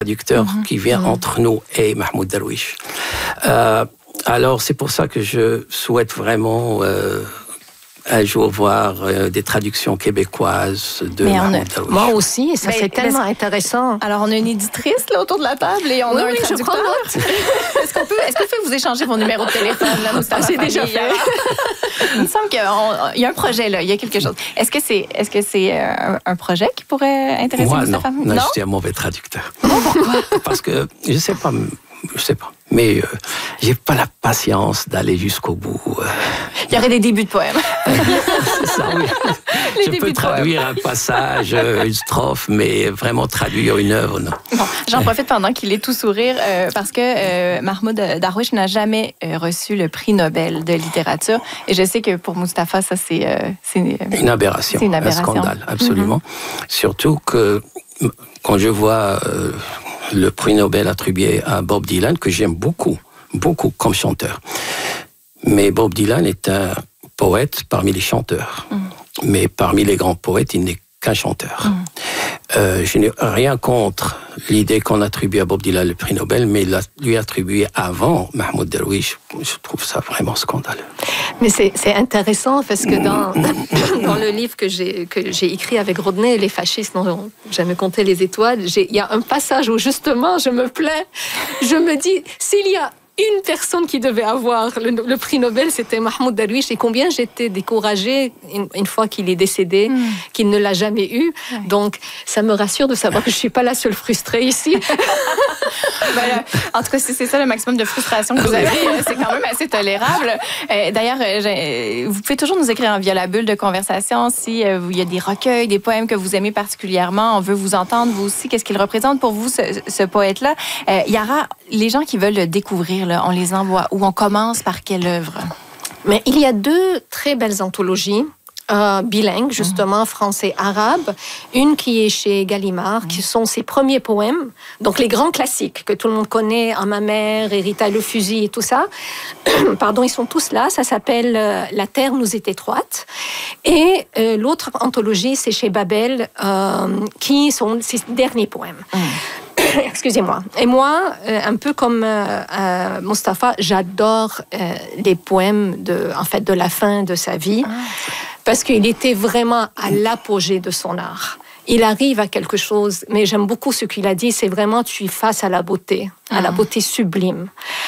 traducteur qui vient entre nous et Mahmoud Darwish. Alors, c'est pour ça que je souhaite vraiment un jour voir des traductions québécoises de Mahmoud Darwish. Moi aussi, ça c'est tellement intéressant. Alors, on a une éditrice là, autour de la table et on a un traducteur. Est-ce qu'on peut vous échanger vos numéros de téléphone? Là, c'est déjà fait. Il me semble qu'il y a un projet, là, il y a quelque chose. Est-ce que c'est un projet qui pourrait intéresser Moustapha? Non, je suis un mauvais traducteur. Pourquoi? Parce que, je sais pas, mais j'ai pas la patience d'aller jusqu'au bout. Il y aurait des débuts de poèmes. C'est ça, oui. Je peux traduire un passage, une strophe, mais vraiment traduire une œuvre, non. Bon, j'en profite pendant qu'il est tout sourire, parce que Mahmoud Darwish n'a jamais reçu le prix Nobel de littérature. Et je sais que pour Moustapha, ça, c'est une aberration. C'est une aberration. Un scandale, absolument. Surtout que quand je vois le prix Nobel attribué à Bob Dylan, que j'aime beaucoup comme chanteur. Mais Bob Dylan est un poète parmi les chanteurs. Mais parmi les grands poètes, il n'est qu'un chanteur. Je n'ai rien contre l'idée qu'on attribue à Bob Dylan le prix Nobel, mais lui attribuer avant Mahmoud Darwish, je trouve ça vraiment scandaleux. Mais c'est intéressant parce que dans le livre que j'ai écrit avec Rodney, Les fascistes n'ont jamais compté les étoiles, il y a un passage où justement je me plains, je me dis, s'il y a une personne qui devait avoir le prix Nobel, c'était Mahmoud Darwish. Et combien j'étais découragée une fois qu'il est décédé, qu'il ne l'a jamais eu. Donc, ça me rassure de savoir que je ne suis pas la seule frustrée ici. En tout cas, c'est ça le maximum de frustration que vous avez. C'est quand même assez tolérable. D'ailleurs, vous pouvez toujours nous écrire via la bulle de conversation si il y a des recueils, des poèmes que vous aimez particulièrement. On veut vous entendre, vous aussi. Qu'est-ce qu'il représente pour vous, ce poète-là? Yara, les gens qui veulent le découvrir, là, on les envoie où? On commence par quelle œuvre? Mais il y a 2 très belles anthologies. Bilingues, justement, français-arabe. Une qui est chez Gallimard, qui sont ses premiers poèmes. Donc, les grands classiques que tout le monde connaît, À ma mère, Rita le fusil et tout ça. Pardon, ils sont tous là. Ça s'appelle La terre nous est étroite. Et l'autre anthologie, c'est chez Babel, qui sont ses derniers poèmes. Excusez-moi. Et moi, un peu comme Moustapha, j'adore les poèmes de la fin de sa vie, parce qu'il était vraiment à l'apogée de son art. Il arrive à quelque chose, mais j'aime beaucoup ce qu'il a dit, c'est vraiment tu es face à la beauté sublime.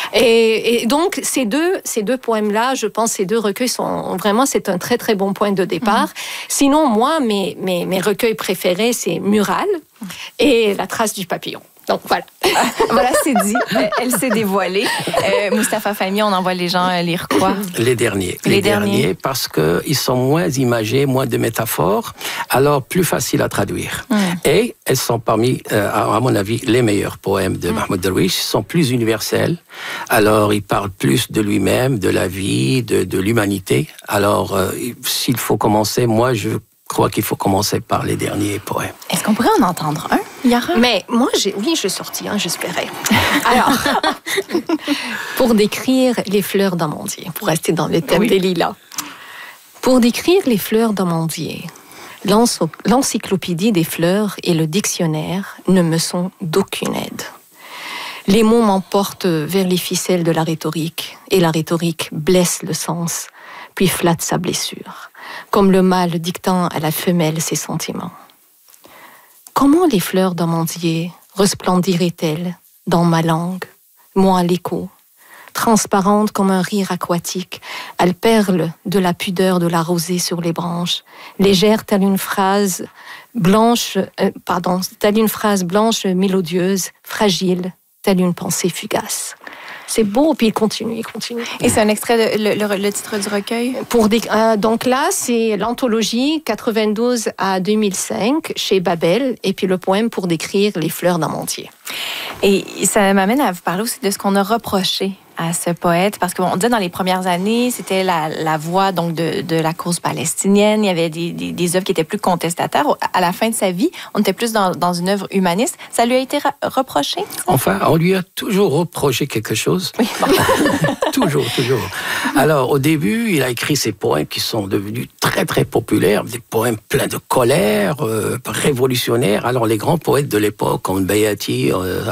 Et donc, ces deux poèmes-là, je pense, ces 2 recueils sont vraiment, c'est un très, très bon point de départ. Sinon, moi, mes recueils préférés, c'est Mural et La trace du papillon. Donc, voilà. Voilà, c'est dit. Elle s'est dévoilée. Moustapha Fahmy, on envoie les gens lire quoi? Les derniers, parce qu'ils sont moins imagés, moins de métaphores, alors plus faciles à traduire. Et elles sont parmi, à mon avis, les meilleurs poèmes de Mahmoud Darwish. Ils sont plus universels. Alors, il parle plus de lui-même, de la vie, de l'humanité. Alors, s'il faut commencer, moi, je crois qu'il faut commencer par les derniers poèmes. Est-ce qu'on pourrait en entendre un, Yara? Mais moi, j'ai sorti un, j'espérais. Alors, pour décrire les fleurs d'amandier, pour rester dans le thème des lilas. Pour décrire les fleurs d'amandier, l'encyclopédie des fleurs et le dictionnaire ne me sont d'aucune aide. Les mots m'emportent vers les ficelles de la rhétorique, et la rhétorique blesse le sens, puis flatte sa blessure, comme le mâle dictant à la femelle ses sentiments. Comment les fleurs d'amandier resplendiraient-elles dans ma langue, moi l'écho, transparente comme un rire aquatique, elles perlent de la pudeur de la rosée sur les branches, légère telle une phrase blanche mélodieuse, fragile, telle une pensée fugace. C'est beau, puis il continue. Et c'est un extrait de le titre du recueil? Donc là, c'est l'anthologie 92 à 2005 chez Babel, et puis le poème pour décrire les fleurs d'amandier. Et ça m'amène à vous parler aussi de ce qu'on a reproché à ce poète, parce qu'on disait dans les premières années, c'était la voix donc de la cause palestinienne. Il y avait des œuvres qui étaient plus contestataires. À la fin de sa vie, on était plus dans une œuvre humaniste. Ça lui a été reproché? Enfin, on lui a toujours reproché quelque chose. Oui. Toujours. Alors, au début, il a écrit ces poèmes qui sont devenus très, très populaires, des poèmes pleins de colère, révolutionnaires. Alors, les grands poètes de l'époque, comme Beatty,